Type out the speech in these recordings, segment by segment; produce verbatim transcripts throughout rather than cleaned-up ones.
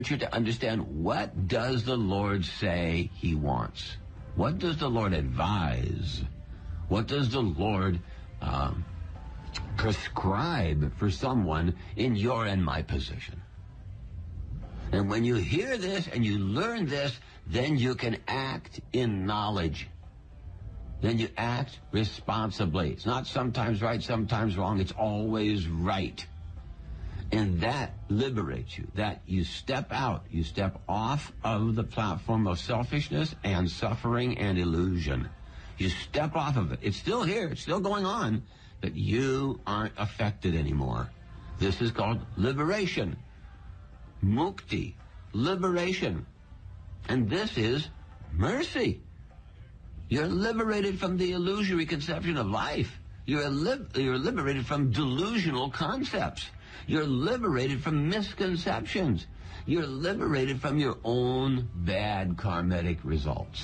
you to understand, what does the Lord say he wants? What does the Lord advise? What does the Lord um, prescribe for someone in your and my position? And when you hear this and you learn this, then you can act in knowledge. Then you act responsibly. It's not sometimes right, sometimes wrong. It's always right. And that liberates you. That you step out. You step off of the platform of selfishness and suffering and illusion. You step off of it. It's still here. It's still going on. But you aren't affected anymore. This is called liberation. Mukti. Liberation. And this is mercy. You're liberated from the illusory conception of life. You're, li- you're liberated from delusional concepts. You're liberated from misconceptions. You're liberated from your own bad karmic results.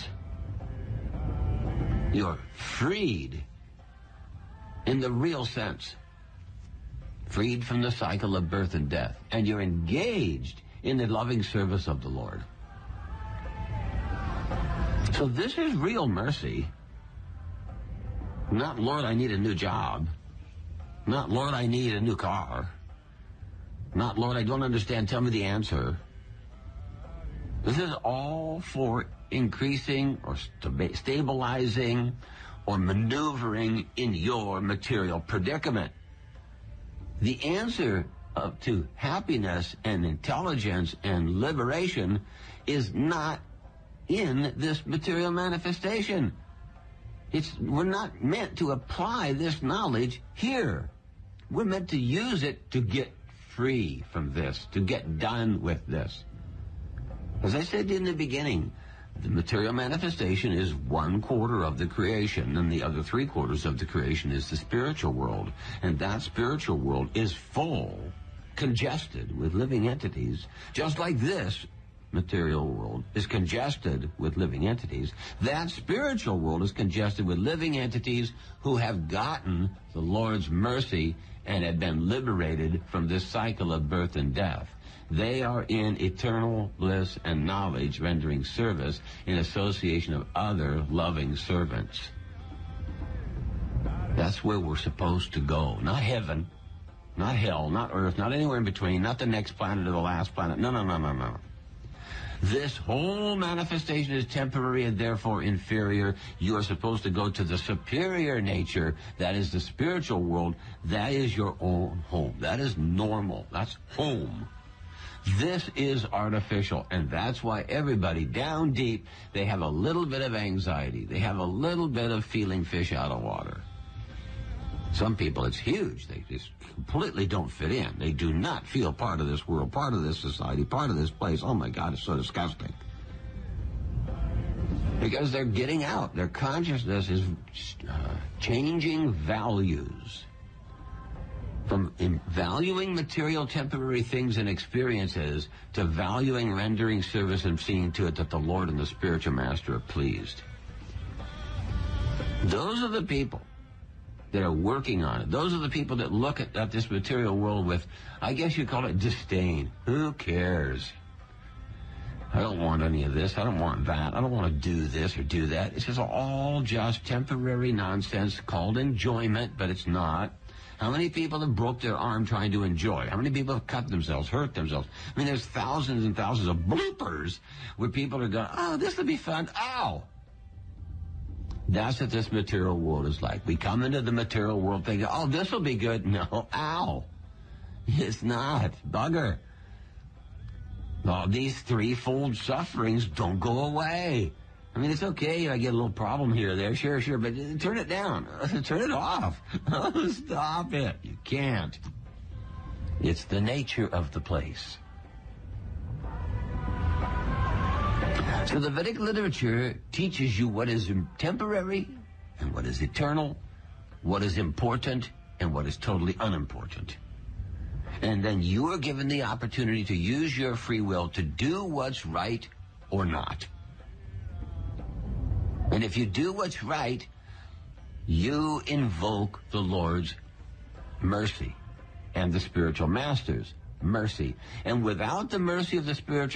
You're freed in the real sense. Freed from the cycle of birth and death. And you're engaged in the loving service of the Lord. So this is real mercy. Not, Lord, I need a new job. Not, Lord, I need a new car. Not, Lord, I don't understand, tell me the answer. This is all for increasing or st- stabilizing or maneuvering in your material predicament. The answer uh, to happiness and intelligence and liberation is not in this material manifestation. It's, we're not meant to apply this knowledge here. We're meant to use it to get free from this, to get done with this. As I said in the beginning, the material manifestation is one quarter of the creation, and the other three quarters of the creation is the spiritual world. And that spiritual world is full, congested with living entities, just like this material world is congested with living entities. That spiritual world is congested with living entities who have gotten the Lord's mercy and have been liberated from this cycle of birth and death. They are in eternal bliss and knowledge, rendering service in association of other loving servants. That's where we're supposed to go. Not heaven, not hell, not earth, not anywhere in between, not the next planet or the last planet. No, no, no, no, no. This whole manifestation is temporary and therefore inferior. You are supposed to go to the superior nature, that is the spiritual world. That is your own home. That is normal. That's home. This is artificial, and that's why everybody down deep, they have a little bit of anxiety. They have a little bit of feeling fish out of water. Some people, it's huge. They just completely don't fit in. They do not feel part of this world, part of this society, part of this place. Oh, my God, it's so disgusting. Because they're getting out. Their consciousness is uh, changing values. From in valuing material temporary things and experiences to valuing rendering service and seeing to it that the Lord and the spiritual master are pleased. Those are the people that are working on it. Those are the people that look at, at this material world with, I guess you call it disdain. Who cares? I don't want any of this. I don't want that. I don't want to do this or do that. It's just all just temporary nonsense called enjoyment, but it's not. How many people have broke their arm trying to enjoy? How many people have cut themselves, hurt themselves? I mean, there's thousands and thousands of bloopers where people are going, oh, this will be fun. Ow! That's what this material world is like. We come into the material world thinking, oh, this will be good. No, ow. It's not. Bugger. All these threefold sufferings don't go away. I mean, it's okay. I get a little problem here or there. Sure, sure. But turn it down. Turn it off. Stop it. You can't. It's the nature of the place. So the Vedic literature teaches you what is temporary and what is eternal, what is important and what is totally unimportant. And then you are given the opportunity to use your free will to do what's right or not. And if you do what's right, you invoke the Lord's mercy and the spiritual master's Mercy. And without the mercy of the spiritual